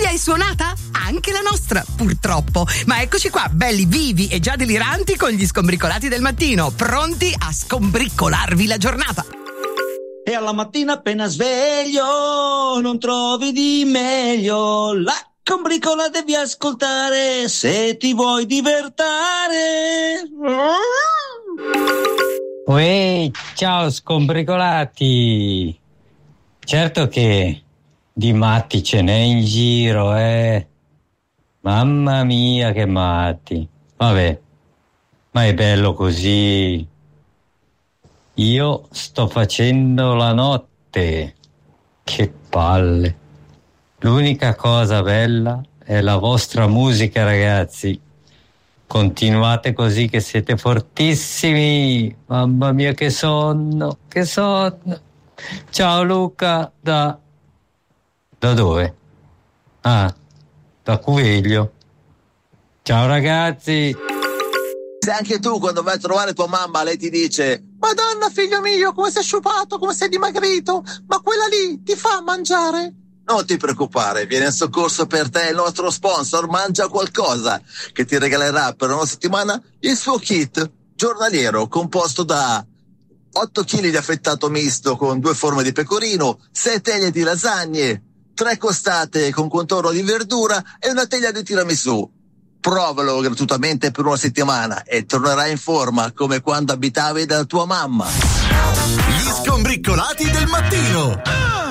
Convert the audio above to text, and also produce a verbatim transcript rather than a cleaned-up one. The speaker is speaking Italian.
è suonata? Anche la nostra, purtroppo. Ma eccoci qua, belli vivi e già deliranti con gli Scombricolati del mattino, pronti a scombricolarvi la giornata. E alla mattina appena sveglio non trovi di meglio, la combricola devi ascoltare se ti vuoi divertare. Uè, ciao scombricolati. Certo che di matti ce n'è in giro, eh. Mamma mia che matti. Vabbè, ma è bello così. Io sto facendo la notte. Che palle. L'unica cosa bella è la vostra musica, ragazzi. Continuate così che siete fortissimi. Mamma mia che sonno, che sonno. Ciao Luca, da... Da dove? Ah, da Cuveglio. Ciao ragazzi. Se anche tu quando vai a trovare tua mamma lei ti dice: Madonna figlio mio, come sei sciupato, come sei dimagrito, ma quella lì ti fa mangiare? Non ti preoccupare, viene in soccorso per te il nostro sponsor Mangia Qualcosa, che ti regalerà per una settimana il suo kit giornaliero composto da otto chili di affettato misto con due forme di pecorino, sei teglie di lasagne, tre costate con contorno di verdura e una teglia di tiramisù. Provalo gratuitamente per una settimana e tornerai in forma come quando abitavi da tua mamma. Gli Scombricolati del mattino.